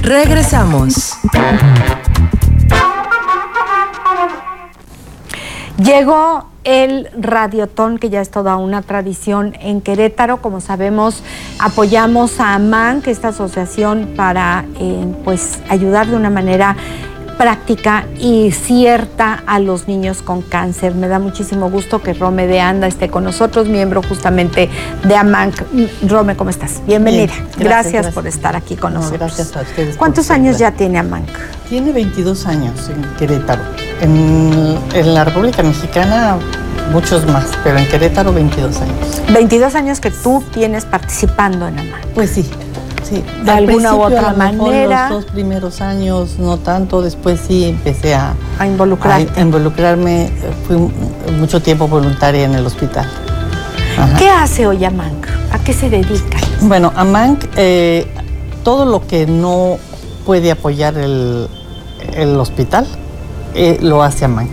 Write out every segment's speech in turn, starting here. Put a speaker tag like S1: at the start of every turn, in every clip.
S1: Regresamos.
S2: Llegó el Radiotón, que ya es toda una tradición en Querétaro. Como sabemos, apoyamos a AMANC, esta asociación, para pues ayudar de una manera práctica y cierta a los niños con cáncer. Me da muchísimo gusto que Rome de Anda esté con nosotros, miembro justamente de AMANC. Rome, ¿cómo estás? Bienvenida.
S3: Bien,
S2: gracias por estar aquí con nosotros.
S3: Gracias a ustedes.
S2: ¿Cuántos años ya tiene AMANC?
S3: Tiene 22 años en Querétaro. En la República Mexicana muchos más, pero en Querétaro 22 años.
S2: 22 años que tú tienes participando en AMANC.
S3: Pues sí. Sí,
S2: de alguna u otra manera.
S3: Los 2 primeros años no tanto, después sí empecé a involucrarme. Fui mucho tiempo voluntaria en el hospital.
S2: Ajá. ¿Qué hace hoy AMANC? ¿A qué se dedica?
S3: Bueno, AMANC, todo lo que no puede apoyar el hospital, lo hace AMANC.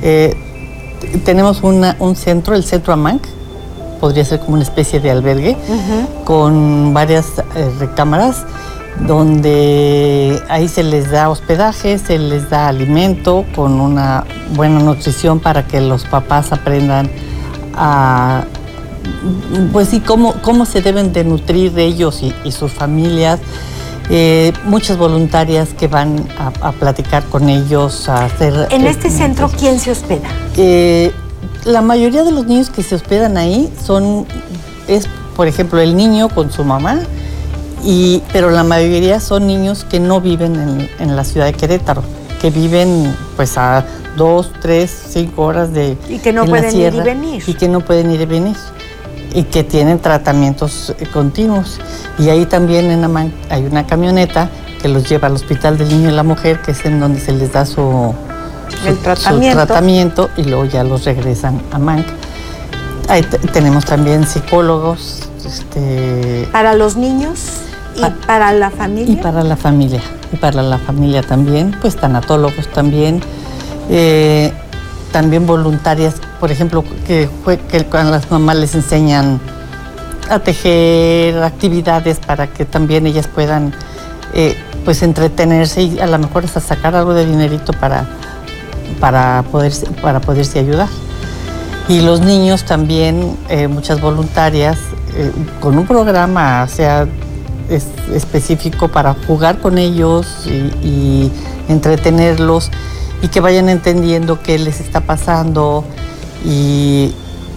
S3: Tenemos un centro, el Centro AMANC. Podría ser como una especie de albergue, con varias recámaras, donde ahí se les da hospedaje, se les da alimento, con una buena nutrición para que los papás aprendan a, pues sí, cómo se deben de nutrir ellos y sus familias. Muchas voluntarias que van a platicar con ellos, a hacer...
S2: En este centro, ¿quién se hospeda?
S3: La mayoría de los niños que se hospedan ahí es, por ejemplo, el niño con su mamá, pero la mayoría son niños que no viven en la ciudad de Querétaro, que viven pues a 2, 3, 5 horas de
S2: y que no pueden ir y venir.
S3: Y que no pueden ir y venir. Y que tienen tratamientos continuos. Y ahí también en AMANC hay una camioneta que los lleva al Hospital del Niño y la Mujer, que es en donde se les da su tratamiento y luego ya los regresan a AMANC. Ahí tenemos también psicólogos.
S2: ¿Para los niños y para la familia?
S3: Y para la familia. Y para la familia también, pues tanatólogos también. También voluntarias, por ejemplo, que cuando las mamás les enseñan a tejer, actividades para que también ellas puedan pues entretenerse y a lo mejor hasta sacar algo de dinerito para poderse ayudar. Y los niños también, muchas voluntarias, con un programa, o sea, específico para jugar con ellos y entretenerlos y que vayan entendiendo qué les está pasando y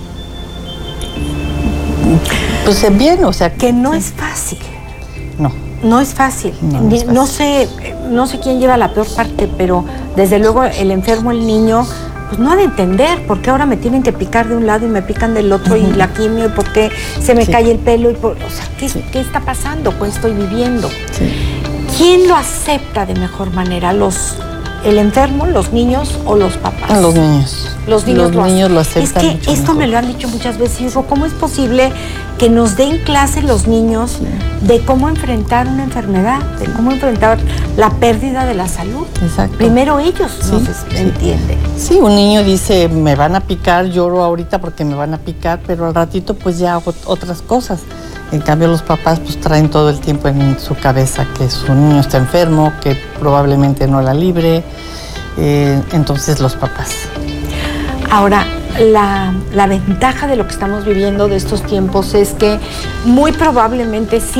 S3: pues bien, o sea...
S2: Que no es fácil.
S3: No.
S2: No es fácil. No sé quién lleva la peor parte, pero desde luego el enfermo, el niño, pues no ha de entender por qué ahora me tienen que picar de un lado y me pican del otro y la quimio y por qué se me cae el pelo y o sea, ¿qué está pasando? ¿Qué estoy viviendo?
S3: Sí.
S2: ¿Quién lo acepta de mejor manera? ¿El enfermo, los niños o los papás?
S3: Los niños.
S2: Los niños
S3: lo aceptan.
S2: Es que esto me lo han dicho muchas veces. Y digo, ¿cómo es posible que nos den clase los niños de cómo enfrentar una enfermedad, de cómo enfrentar la pérdida de la salud?
S3: Exacto.
S2: Primero ellos entienden.
S3: Sí, un niño dice, me van a picar, lloro ahorita porque me van a picar, pero al ratito pues ya hago otras cosas. En cambio los papás pues traen todo el tiempo en su cabeza que su niño está enfermo, que probablemente no la libre, entonces los papás.
S2: Ahora, la ventaja de lo que estamos viviendo de estos tiempos es que muy probablemente sí